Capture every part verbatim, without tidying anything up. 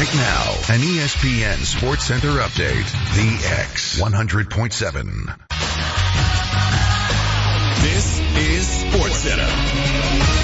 Right now, an E S P N Sports Center update. The X one hundred point seven. This is Sports Center.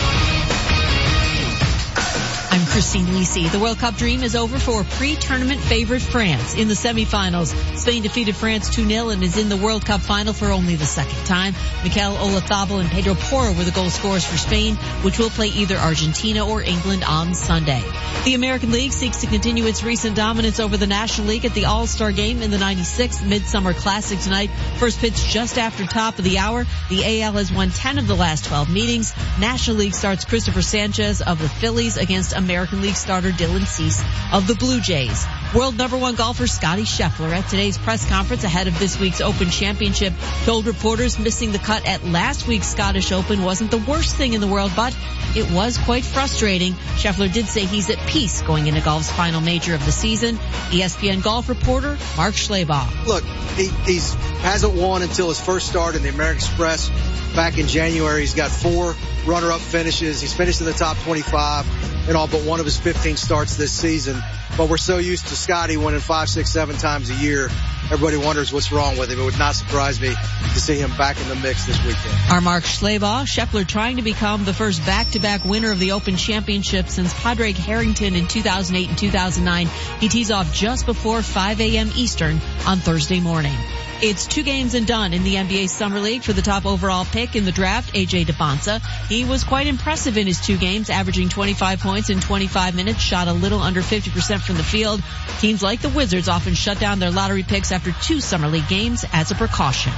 I'm Christine Lisi. The World Cup dream is over for pre-tournament favorite France. In the semifinals, Spain defeated France two nil and is in the World Cup final for only the second time. Mikel Oyarzabal and Pedro Porro were the goal scorers for Spain, which will play either Argentina or England on Sunday. The American League seeks to continue its recent dominance over the National League at the All-Star Game in the ninety-sixth Midsummer Classic tonight. First pitch just after top of the hour. The A L has won ten of the last twelve meetings. National League starts Christopher Sanchez of the Phillies against American League starter Dylan Cease of the Blue Jays. World number one golfer Scottie Scheffler at today's press conference ahead of this week's Open Championship told reporters missing the cut at last week's Scottish Open wasn't the worst thing in the world, but it was quite frustrating. Scheffler did say he's at peace going into golf's final major of the season. E S P N golf reporter Mark Schlabach. Look, he he's, hasn't won until his first start in the American Express back in January. He's got four runner-up finishes. He's finished in the top twenty-five in all but one of his fifteen starts this season. But we're so used to Scotty winning five, six, seven times a year. Everybody wonders what's wrong with him. It would not surprise me to see him back in the mix this weekend. Our Mark Schlabach. Scheffler trying to become the first back-to-back winner of the Open Championship since Padraig Harrington in two thousand eight and two thousand nine. He tees off just before five a.m. Eastern on Thursday morning. It's two games and done in the N B A Summer League for the top overall pick in the draft, A J DeBonsa. He was quite impressive in his two games, averaging twenty-five points in twenty-five minutes, shot a little under fifty percent from the field. Teams like the Wizards often shut down their lottery picks after two Summer League games as a precaution.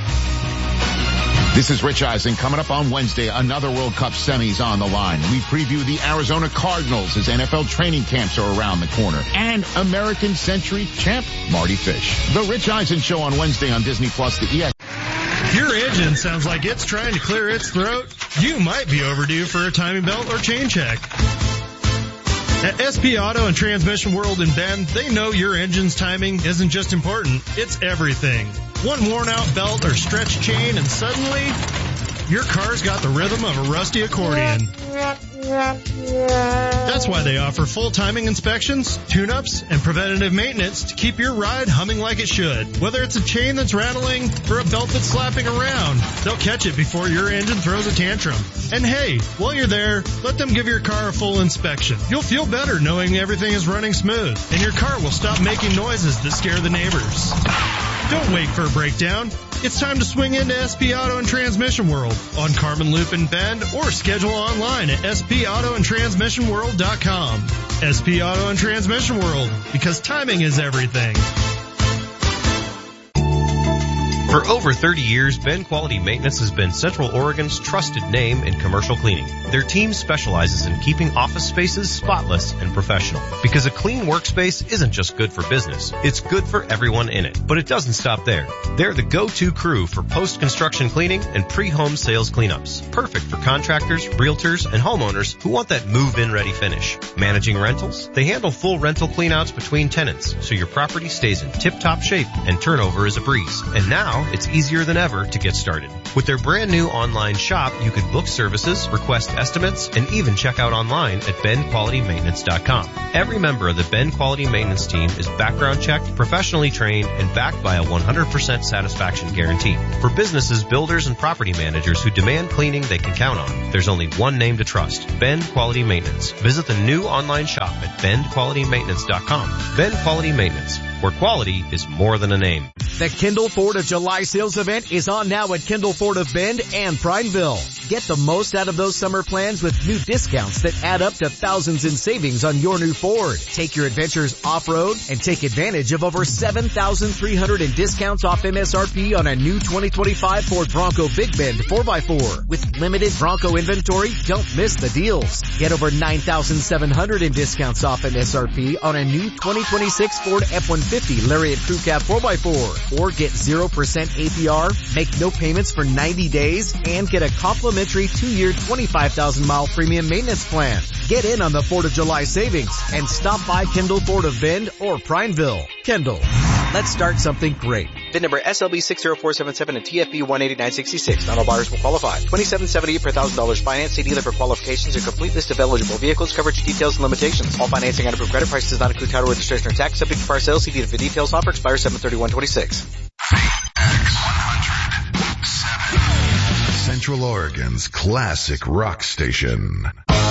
This is Rich Eisen. Coming up on Wednesday, another World Cup semis on the line. We preview the Arizona Cardinals as N F L training camps are around the corner. And American Century champ Marty Fish. The Rich Eisen Show on Wednesday on Disney Plus, the E S. Your engine sounds like it's trying to clear its throat. You might be overdue for a timing belt or chain check. At S P Auto and Transmission World in Bend, they know your engine's timing isn't just important, it's everything. One worn out belt or stretched chain and suddenly your car's got the rhythm of a rusty accordion. That's why they offer full timing inspections, tune-ups, and preventative maintenance to keep your ride humming like it should. Whether it's a chain that's rattling or a belt that's slapping around, they'll catch it before your engine throws a tantrum. And hey, while you're there, let them give your car a full inspection. You'll feel better knowing everything is running smooth, and your car will stop making noises that scare the neighbors. Don't wait for a breakdown. It's time to swing into S P Auto and Transmission World on Carmen Loop in Bend or schedule online at s p auto and transmission world dot com. S P Auto and Transmission World, because timing is everything. For over thirty years, Ben Quality Maintenance has been Central Oregon's trusted name in commercial cleaning. Their team specializes in keeping office spaces spotless and professional. Because a clean workspace isn't just good for business, it's good for everyone in it. But it doesn't stop there. They're the go-to crew for post-construction cleaning and pre-home sales cleanups. Perfect for contractors, realtors, and homeowners who want that move-in ready finish. Managing rentals? They handle full rental cleanouts between tenants, so your property stays in tip-top shape and turnover is a breeze. And now, it's easier than ever to get started. With their brand new online shop, you can book services, request estimates, and even check out online at ben quality maintenance dot com. Every member of the Ben Quality Maintenance team is background checked, professionally trained, and backed by a one hundred percent satisfaction guarantee. For businesses, builders, and property managers who demand cleaning they can count on, there's only one name to trust: Ben Quality Maintenance. Visit the new online shop at ben quality maintenance dot com. Ben Quality Maintenance, where quality is more than a name. The Kendall Ford of July sales event is on now at Kendall Ford of Bend and Prineville. Get the most out of those summer plans with new discounts that add up to thousands in savings on your new Ford. Take your adventures off-road and take advantage of over seven thousand three hundred in discounts off M S R P on a new twenty twenty-five Ford Bronco Big Bend four by four. With limited Bronco inventory, don't miss the deals. Get over nine thousand seven hundred in discounts off M S R P on a new twenty twenty-six Ford F one fifty Lariat Crew Cab four by four. Or get zero percent A P R, make no payments for ninety days, and get a complimentary two-year twenty-five thousand mile premium maintenance plan. Get in on the fourth of July savings and stop by Kendall Ford of Bend or Prineville. Kendall, let's start something great. V I N number S L B six zero four seven seven and T F B one eighty-nine sixty-six. Not all buyers will qualify. twenty-seven seventy-eight per one thousand dollars finance. See dealer for qualifications and complete list of eligible vehicles, coverage details, and limitations. All financing and approved credit price does not include title registration or tax. Subject to prior sales. See dealer for details. Offer expires seven thirty-one twenty-six. Central Oregon's classic rock station.